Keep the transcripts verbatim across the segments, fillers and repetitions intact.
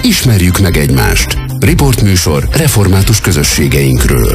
Ismerjük meg egymást. Riportműsor református közösségeinkről.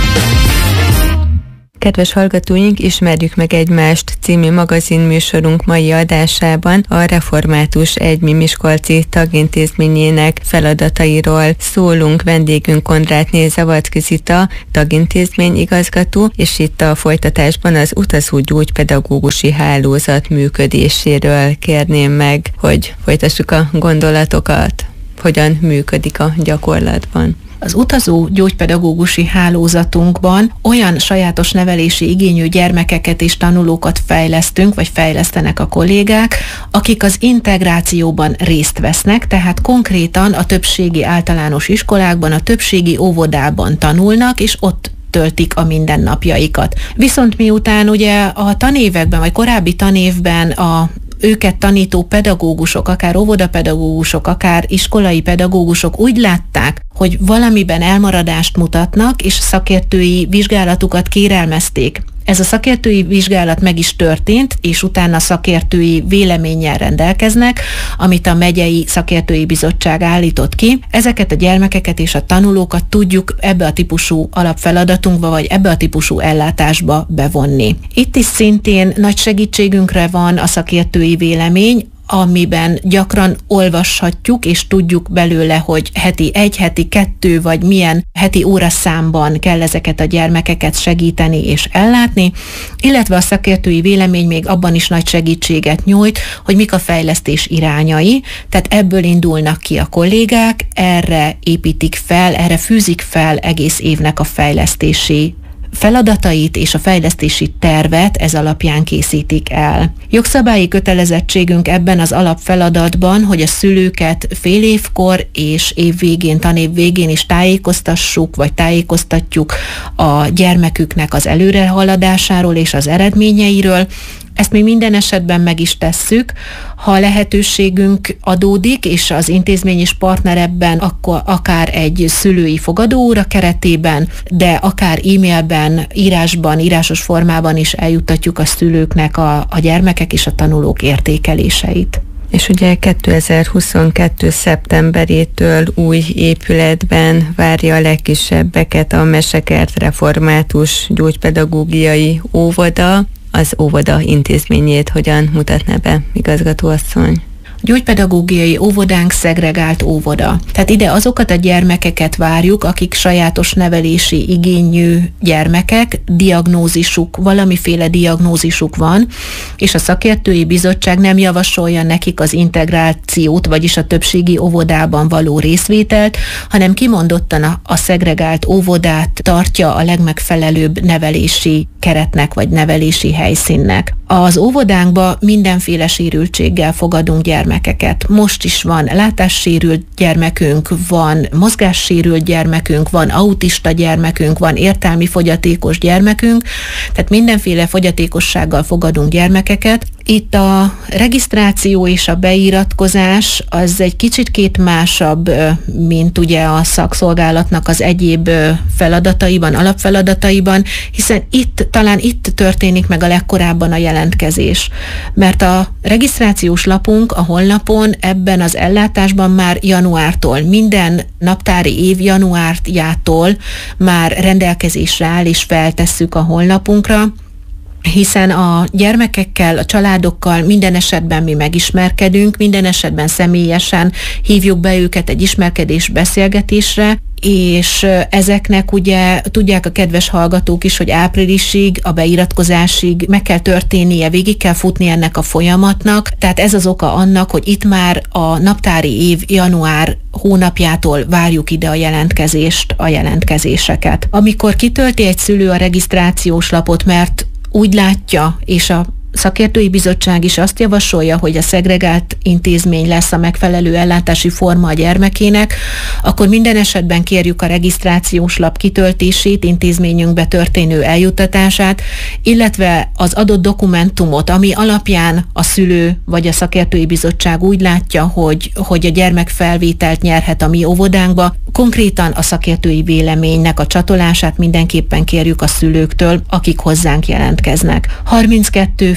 Kedves hallgatóink, Ismerjük meg egymást című magazinműsorunk mai adásában a Református Egymi Miskolci tagintézményének feladatairól szólunk. Vendégünk Kondrátné Zavadzki Zita, tagintézmény igazgató, és itt a folytatásban az utazó gyógypedagógusi hálózat működéséről kérném meg, hogy folytassuk a gondolatokat, hogyan működik a gyakorlatban. Az utazó gyógypedagógusi hálózatunkban olyan sajátos nevelési igényű gyermekeket és tanulókat fejlesztünk, vagy fejlesztenek a kollégák, akik az integrációban részt vesznek, tehát konkrétan a többségi általános iskolákban, a többségi óvodában tanulnak, és ott töltik a mindennapjaikat. Viszont miután ugye a tanévekben, vagy korábbi tanévben a őket tanító pedagógusok, akár óvodapedagógusok, akár iskolai pedagógusok úgy látták, hogy valamiben elmaradást mutatnak, és szakértői vizsgálatukat kérelmezték. Ez a szakértői vizsgálat meg is történt, és utána szakértői véleménnyel rendelkeznek, amit a megyei szakértői bizottság állított ki. Ezeket a gyermekeket és a tanulókat tudjuk ebbe a típusú alapfeladatunkba, vagy ebbe a típusú ellátásba bevonni. Itt is szintén nagy segítségünkre van a szakértői vélemény, amiben gyakran olvashatjuk, és tudjuk belőle, hogy heti egy, heti kettő, vagy milyen heti óraszámban kell ezeket a gyermekeket segíteni és ellátni, illetve a szakértői vélemény még abban is nagy segítséget nyújt, hogy mik a fejlesztés irányai, tehát ebből indulnak ki a kollégák, erre építik fel, erre fűzik fel egész évnek a fejlesztési feladatait, és a fejlesztési tervet ez alapján készítik el. Jogszabályi kötelezettségünk ebben az alapfeladatban, hogy a szülőket fél évkor és év végén, tanév végén is tájékoztassuk, vagy tájékoztatjuk a gyermeküknek az előrehaladásáról és az eredményeiről. Ezt mi minden esetben meg is tesszük, ha lehetőségünk adódik, és az intézmény is partner ebben, akkor akár egy szülői fogadóóra keretében, de akár e-mailben, írásban, írásos formában is eljuttatjuk a szülőknek a, a gyermekek és a tanulók értékeléseit. És ugye kétezer-huszonkettő szeptemberétől új épületben várja a legkisebbeket a Mesekert Református Gyógypedagógiai Óvoda. Az óvoda intézményét hogyan mutatná be, igazgatóasszony? Gyógypedagógiai óvodánk szegregált óvoda. Tehát ide azokat a gyermekeket várjuk, akik sajátos nevelési igényű gyermekek, diagnózisuk, valamiféle diagnózisuk van, és a szakértői bizottság nem javasolja nekik az integrációt, vagyis a többségi óvodában való részvételt, hanem kimondottan a, a szegregált óvodát tartja a legmegfelelőbb nevelési keretnek, vagy nevelési helyszínnek. Az óvodánkba mindenféle sérültséggel fogadunk gyermekeket. Most is van látássérült gyermekünk, van mozgássérült gyermekünk, van autista gyermekünk, van értelmi fogyatékos gyermekünk, tehát mindenféle fogyatékossággal fogadunk gyermekeket. Itt a regisztráció és a beiratkozás az egy kicsit másabb, mint ugye a szakszolgálatnak az egyéb feladataiban, alapfeladataiban, hiszen itt, talán itt történik meg a legkorábban a jelentkezés. Mert a regisztrációs lapunk a honlapon ebben az ellátásban már januártól, minden naptári év januárjától már rendelkezésre áll, és feltesszük a honlapunkra, hiszen a gyermekekkel, a családokkal minden esetben mi megismerkedünk, minden esetben személyesen hívjuk be őket egy ismerkedés beszélgetésre, és ezeknek ugye tudják a kedves hallgatók is, hogy áprilisig, a beiratkozásig meg kell történnie, végig kell futni ennek a folyamatnak, tehát ez az oka annak, hogy itt már a naptári év január hónapjától várjuk ide a jelentkezést, a jelentkezéseket. Amikor kitölti egy szülő a regisztrációs lapot, mert úgy látja, és a szakértői bizottság is azt javasolja, hogy a szegregált intézmény lesz a megfelelő ellátási forma a gyermekének, akkor minden esetben kérjük a regisztrációs lap kitöltését, intézményünkbe történő eljuttatását, illetve az adott dokumentumot, ami alapján a szülő vagy a szakértői bizottság úgy látja, hogy, hogy a gyermek felvételt nyerhet a mi óvodánkba. Konkrétan a szakértői véleménynek a csatolását mindenképpen kérjük a szülőktől, akik hozzánk jelentkeznek. harminckettő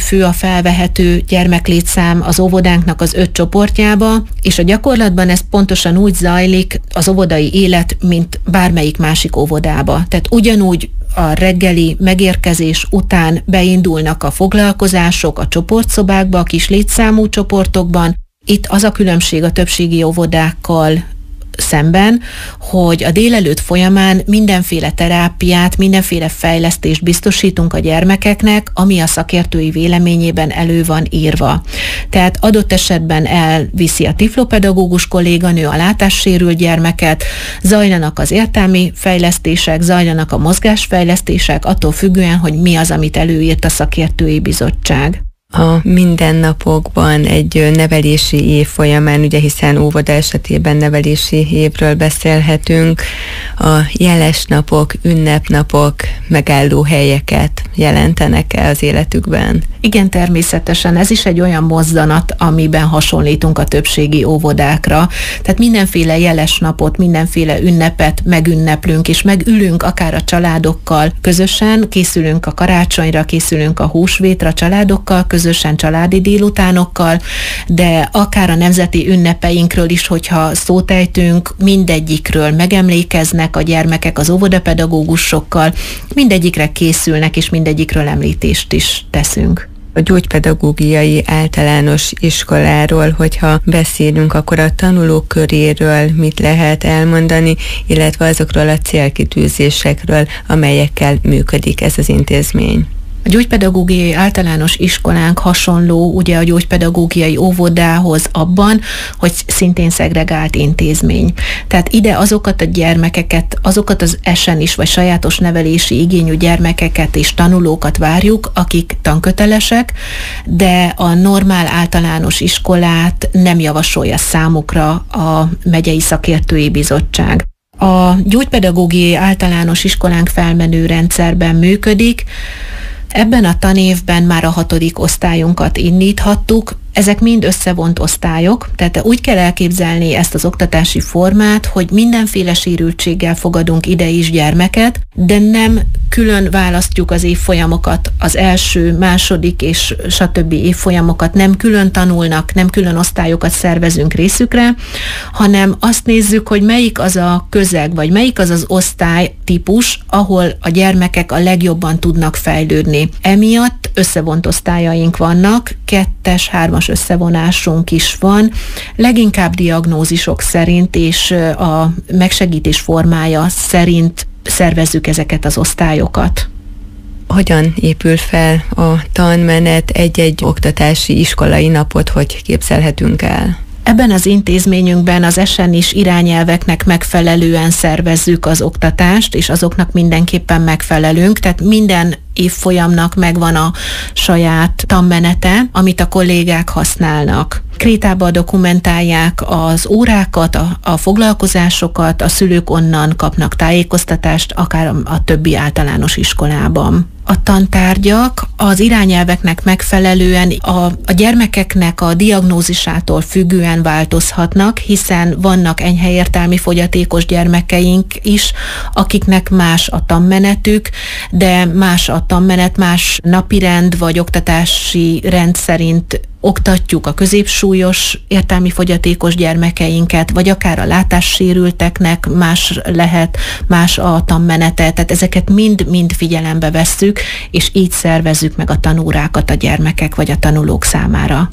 fő a felvehető gyermeklétszám az óvodánknak az öt csoportjába, és a gyakorlatban ez pontosan úgy zajlik az óvodai élet, mint bármelyik másik óvodába. Tehát ugyanúgy a reggeli megérkezés után beindulnak a foglalkozások a csoportszobákba, a kis létszámú csoportokban. Itt az a különbség a többségi óvodákkal szemben, hogy a délelőtt folyamán mindenféle terápiát, mindenféle fejlesztést biztosítunk a gyermekeknek, ami a szakértői véleményében elő van írva. Tehát adott esetben elviszi a tiflopedagógus kolléganő a látássérült gyermeket, zajlanak az értelmi fejlesztések, zajlanak a mozgásfejlesztések, attól függően, hogy mi az, amit előírt a szakértői bizottság. A mindennapokban egy nevelési év folyamán, ugye hiszen óvoda esetében nevelési évről beszélhetünk, a jeles napok, ünnepnapok megálló helyeket jelentenek-e az életükben? Igen, természetesen. Ez is egy olyan mozzanat, amiben hasonlítunk a többségi óvodákra. Tehát mindenféle jeles napot, mindenféle ünnepet megünneplünk, és megülünk akár a családokkal közösen, készülünk a karácsonyra, készülünk a húsvétra családokkal, közösen családi délutánokkal, de akár a nemzeti ünnepeinkről is, hogyha szót ejtünk, mindegyikről megemlékeznek a gyermekek az óvodapedagógusokkal, mindegyikre készülnek, és mindegyikről említést is teszünk. A gyógypedagógiai általános iskoláról, hogyha beszélünk, akkor a tanulók köréről mit lehet elmondani, illetve azokról a célkitűzésekről, amelyekkel működik ez az intézmény. A gyógypedagógiai általános iskolánk hasonló ugye a gyógypedagógiai óvodához abban, hogy szintén szegregált intézmény. Tehát ide azokat a gyermekeket, azokat az esenis vagy sajátos nevelési igényű gyermekeket és tanulókat várjuk, akik tankötelesek, de a normál általános iskolát nem javasolja számukra a megyei szakértői bizottság. A gyógypedagógiai általános iskolánk felmenő rendszerben működik. Ebben a tanévben már a hatodik osztályunkat indíthattuk, ezek mind összevont osztályok, tehát úgy kell elképzelni ezt az oktatási formát, hogy mindenféle sérültséggel fogadunk ide is gyermeket, de nem külön választjuk az évfolyamokat, az első, második és stb. Évfolyamokat nem külön tanulnak, nem külön osztályokat szervezünk részükre, hanem azt nézzük, hogy melyik az a közeg, vagy melyik az az osztálytípus, ahol a gyermekek a legjobban tudnak fejlődni. Emiatt összevont osztályaink vannak, kettes, hármas összevonásunk is van, leginkább diagnózisok szerint és a megsegítés formája szerint szervezzük ezeket az osztályokat. Hogyan épül fel a tanmenet, egy-egy oktatási iskolai napot, hogy képzelhetünk el? Ebben az intézményünkben az esenis irányelveknek megfelelően szervezzük az oktatást, és azoknak mindenképpen megfelelünk, tehát minden évfolyamnak megvan a saját tanmenete, amit a kollégák használnak. Krétába dokumentálják az órákat, a, a foglalkozásokat, a szülők onnan kapnak tájékoztatást, akár a, a többi általános iskolában. A tantárgyak az irányelveknek megfelelően a, a gyermekeknek a diagnózisától függően változhatnak, hiszen vannak enyhe értelmi fogyatékos gyermekeink is, akiknek más a tanmenetük, de más a tanmenet, más napirend vagy oktatási rend szerint oktatjuk a középsúlyos értelmi fogyatékos gyermekeinket, vagy akár a látássérülteknek más lehet, más a tanmenete, tehát ezeket mind-mind figyelembe vesszük, és így szervezzük meg a tanórákat a gyermekek vagy a tanulók számára.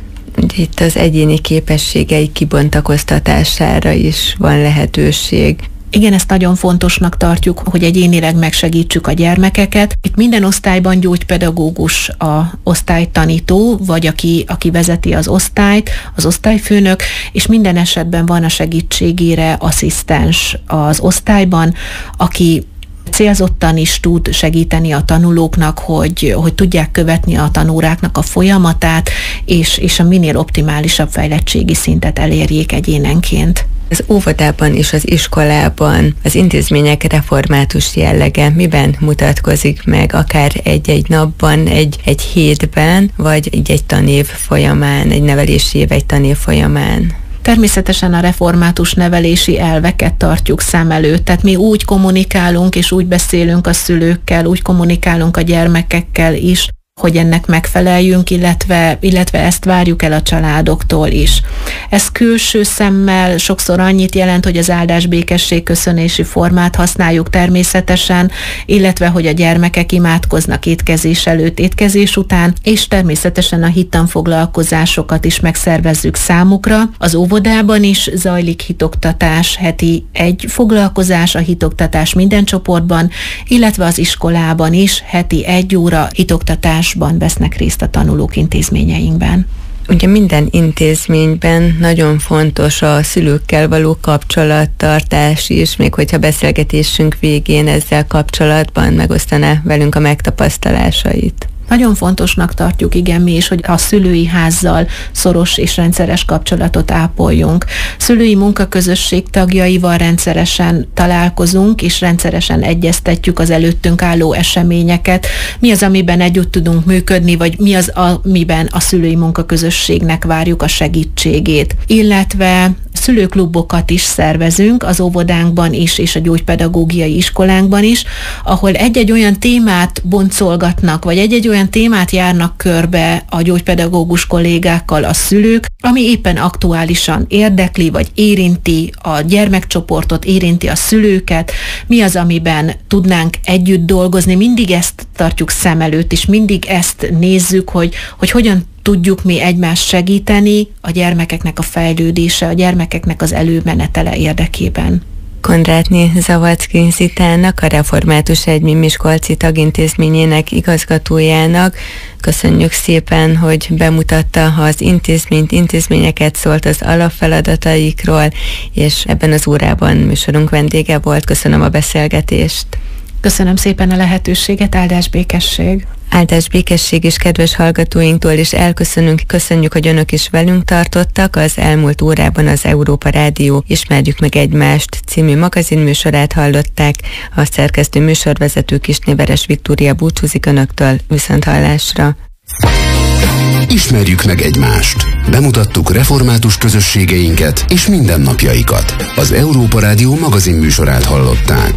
Itt az egyéni képességei kibontakoztatására is van lehetőség. Igen, ezt nagyon fontosnak tartjuk, hogy egyénileg megsegítsük a gyermekeket. Itt minden osztályban gyógypedagógus a osztálytanító, vagy aki, aki vezeti az osztályt, az osztályfőnök, és minden esetben van a segítségére asszisztens az osztályban, aki célzottan is tud segíteni a tanulóknak, hogy, hogy tudják követni a tanóráknak a folyamatát, és, és a minél optimálisabb fejlettségi szintet elérjék egyénenként. Az óvodában és az iskolában az intézmények református jellege miben mutatkozik meg, akár egy-egy napban, egy, egy hétben, vagy egy-egy tanév folyamán, egy nevelési év egy tanév folyamán? Természetesen a református nevelési elveket tartjuk szem előtt, tehát mi úgy kommunikálunk és úgy beszélünk a szülőkkel, úgy kommunikálunk a gyermekekkel is, hogy ennek megfeleljünk, illetve, illetve ezt várjuk el a családoktól is. Ez külső szemmel sokszor annyit jelent, hogy az áldás-békesség köszönési formát használjuk természetesen, illetve hogy a gyermekek imádkoznak étkezés előtt, étkezés után, és természetesen a hittanfoglalkozásokat is megszervezzük számukra. Az óvodában is zajlik hitoktatás, heti egy foglalkozás, a hitoktatás minden csoportban, illetve az iskolában is heti egy óra hitoktatásban vesznek részt a tanulók intézményeinkben. Ugye minden intézményben nagyon fontos a szülőkkel való kapcsolattartás is, még hogyha beszélgetésünk végén ezzel kapcsolatban megosztaná velünk a megtapasztalásait. Nagyon fontosnak tartjuk, igen, mi is, hogy a szülői házzal szoros és rendszeres kapcsolatot ápoljunk. Szülői munkaközösség tagjaival rendszeresen találkozunk, és rendszeresen egyeztetjük az előttünk álló eseményeket. Mi az, amiben együtt tudunk működni, vagy mi az, amiben a szülői munkaközösségnek várjuk a segítségét. Illetve szülőklubokat is szervezünk az óvodánkban is, és a gyógypedagógiai iskolánkban is, ahol egy-egy olyan témát boncolgatnak, vagy egy-egy olyan témát járnak körbe a gyógypedagógus kollégákkal a szülők, ami éppen aktuálisan érdekli, vagy érinti a gyermekcsoportot, érinti a szülőket, mi az, amiben tudnánk együtt dolgozni, mindig ezt tartjuk szem előtt, és mindig ezt nézzük, hogy, hogy hogyan tudjuk mi egymást segíteni a gyermekeknek a fejlődése, a gyermekeknek az előmenetele érdekében. Kondrátné Zavacki Zitának, a Református Egymi Miskolci tagintézményének igazgatójának köszönjük szépen, hogy bemutatta az intézményt, intézményeket, szólt az alapfeladataikról, és ebben az órában műsorunk vendége volt. Köszönöm a beszélgetést. Köszönöm szépen a lehetőséget, áldás békesség. Áldás békesség is kedves hallgatóinktól is elköszönünk, köszönjük, hogy önök is velünk tartottak. Az elmúlt órában az Európa Rádió Ismerjük meg egymást című magazinműsorát hallották. A szerkesztő műsorvezető Kisné Veres Viktória búcsúzik önöktől, viszonthallásra. Ismerjük meg egymást. Bemutattuk református közösségeinket és mindennapjaikat. Az Európa Rádió magazinműsorát hallották.